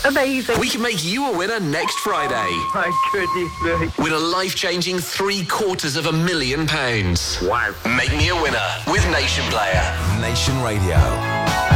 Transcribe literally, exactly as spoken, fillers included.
Amazing. We can make you a winner next Friday. My goodness me. With a life-changing three quarters of a million pounds. Wow. Make me a winner with Nation Player. Nation Radio.